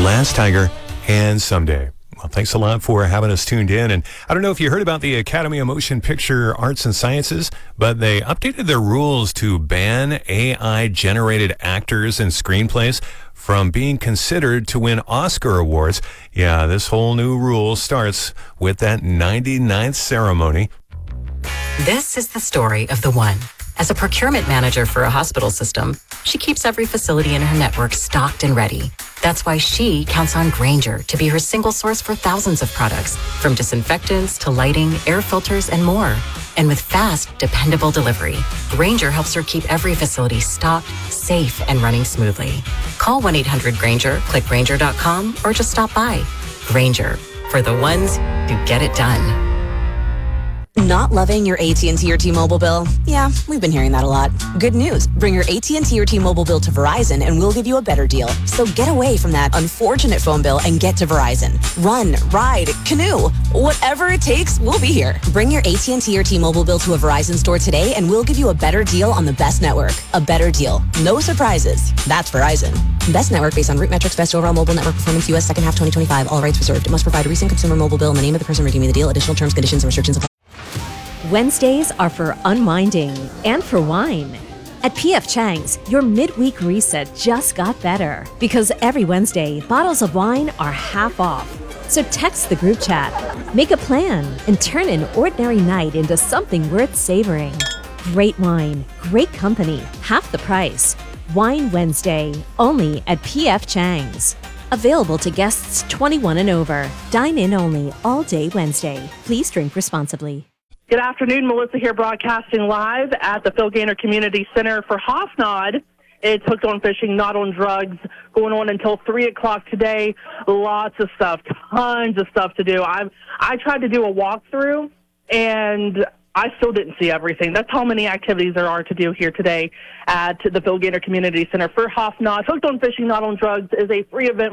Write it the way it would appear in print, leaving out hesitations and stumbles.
Last Tiger, and Someday. Well, thanks a lot for having us tuned in. And I don't know if you heard about the Academy of Motion Picture Arts and Sciences, but they updated their rules to ban AI-generated actors and screenplays from being considered to win Oscar awards. Yeah, this whole new rule starts with that 99th ceremony. This is the story of the one. As a procurement manager for a hospital system, she keeps every facility in her network stocked and ready. That's why she counts on Grainger to be her single source for thousands of products, from disinfectants to lighting, air filters, and more. And with fast, dependable delivery, Grainger helps her keep every facility stocked, safe, and running smoothly. Call 1-800-GRAINGER, click Grainger.com, or just stop by. Grainger, for the ones who get it done. Not loving your AT&T or T-Mobile bill? Yeah, we've been hearing that a lot. Good news. Bring your AT&T or T-Mobile bill to Verizon and we'll give you a better deal. So get away from that unfortunate phone bill and get to Verizon. Run, ride, canoe. Whatever it takes, we'll be here. Bring your AT&T or T-Mobile bill to a Verizon store today and we'll give you a better deal on the best network. A better deal. No surprises. That's Verizon. Best network based on root metrics, best overall mobile network performance, U.S. second half 2025. All rights reserved. It must provide a recent consumer mobile bill and the name of the person redeeming the deal. Additional terms, conditions, and restrictions apply. Wednesdays are for unwinding and for wine. At P.F. Chang's, your midweek reset just got better because every Wednesday, bottles of wine are half off. So text the group chat, make a plan, and turn an ordinary night into something worth savoring. Great wine, great company, half the price. Wine Wednesday, only at P.F. Chang's. Available to guests 21 and over. Dine in only all day Wednesday. Please drink responsibly. Good afternoon, Melissa here broadcasting live at the Phil Gaynor Community Center for Hofnod. It's Hooked on Fishing, Not on Drugs, going on until 3 o'clock today. Lots of stuff, tons of stuff to do. I tried to do a walkthrough, and I still didn't see everything. That's how many activities there are to do here today at the Phil Gaynor Community Center for Hofnod. Hooked on Fishing, Not on Drugs is a free event